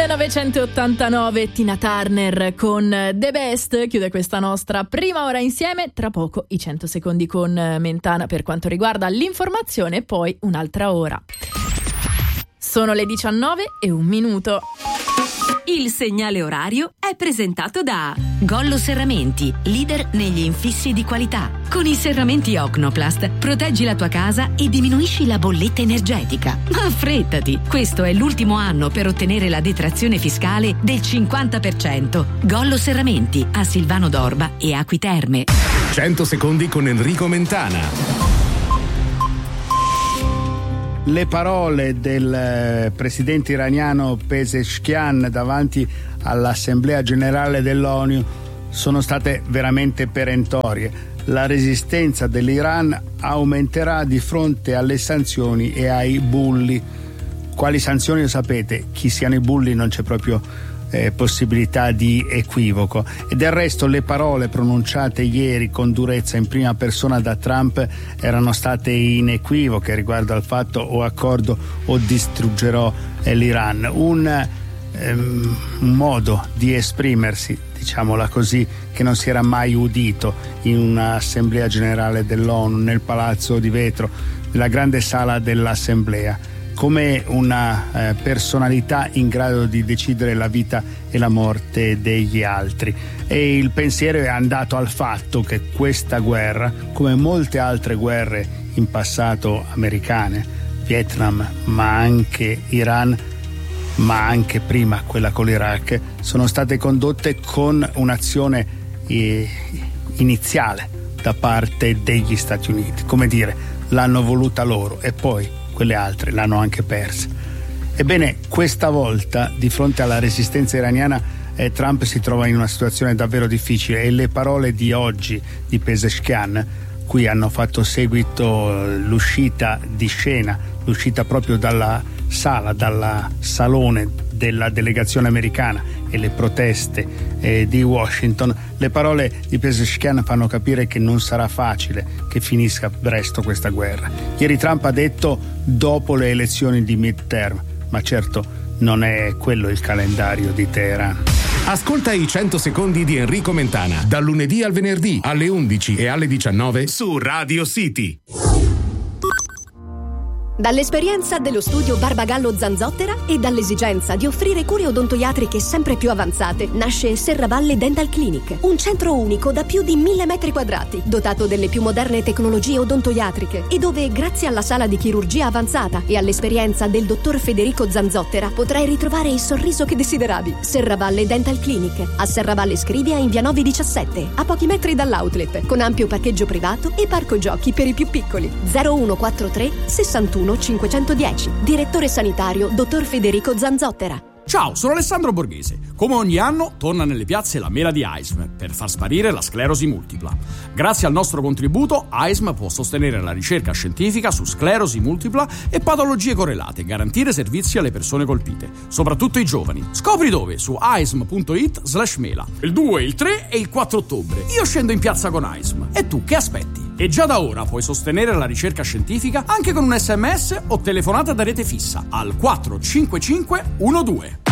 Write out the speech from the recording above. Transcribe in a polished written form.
1989, Tina Turner con The Best chiude questa nostra prima ora insieme. Tra poco i 100 secondi con Mentana per quanto riguarda l'informazione e poi un'altra ora. Sono le 19:01. Il segnale orario è presentato da Gollo Serramenti, leader negli infissi di qualità. Con i serramenti Ocnoplast proteggi la tua casa e diminuisci la bolletta energetica. Ma affrettati, questo è l'ultimo anno per ottenere la detrazione fiscale del 50%. Gollo Serramenti a Silvano d'Orba e Acqui Terme. 100 secondi con Enrico Mentana. Le parole del presidente iraniano Pezeshkian davanti all'Assemblea Generale dell'ONU sono state veramente perentorie. La resistenza dell'Iran aumenterà di fronte alle sanzioni e ai bulli. Quali sanzioni lo sapete? Chi siano i bulli non c'è proprio possibilità di equivoco. E del resto le parole pronunciate ieri con durezza in prima persona da Trump erano state inequivoche riguardo al fatto o accordo o distruggerò l'Iran. Un modo di esprimersi, diciamola così, che non si era mai udito in un'assemblea generale dell'ONU, nel palazzo di vetro, nella grande sala dell'assemblea, come una personalità in grado di decidere la vita e la morte degli altri. E il pensiero è andato al fatto che questa guerra, come molte altre guerre in passato americane, Vietnam, ma anche Iran, ma anche prima quella con l'Iraq, sono state condotte con un'azione iniziale da parte degli Stati Uniti. Come dire, l'hanno voluta loro e poi quelle altre l'hanno anche persa. Ebbene, questa volta, di fronte alla resistenza iraniana, Trump si trova in una situazione davvero difficile e le parole di oggi di Pezeshkian, cui hanno fatto seguito l'uscita di scena, l'uscita proprio dalla sala, dal salone della delegazione americana e le proteste di Washington, le parole di Pezeshkian fanno capire che non sarà facile che finisca presto questa guerra. Ieri Trump ha detto dopo le elezioni di midterm, ma certo non è quello il calendario di Teheran. Ascolta i 100 secondi di Enrico Mentana, dal lunedì al venerdì alle 11 e alle 19 su Radio City. Dall'esperienza dello studio Barbagallo Zanzottera e dall'esigenza di offrire cure odontoiatriche sempre più avanzate nasce Serravalle Dental Clinic, un centro unico da più di 1000 metri quadrati, dotato delle più moderne tecnologie odontoiatriche e dove, grazie alla sala di chirurgia avanzata e all'esperienza del dottor Federico Zanzottera, potrai ritrovare il sorriso che desideravi. Serravalle Dental Clinic, a Serravalle Scrivia in via 917, a pochi metri dall'outlet, con ampio parcheggio privato e parco giochi per i più piccoli. 0143 61 510. Direttore sanitario dottor Federico Zanzottera. Ciao, sono Alessandro Borghese. Come ogni anno torna nelle piazze la mela di AISM per far sparire la sclerosi multipla. Grazie al nostro contributo, AISM può sostenere la ricerca scientifica su sclerosi multipla e patologie correlate e garantire servizi alle persone colpite, soprattutto i giovani. Scopri dove su aism.it/mela. Il 2, il 3 e il 4 ottobre. Io scendo in piazza con AISM. E tu che aspetti? E già da ora puoi sostenere la ricerca scientifica anche con un SMS o telefonata da rete fissa al 45512.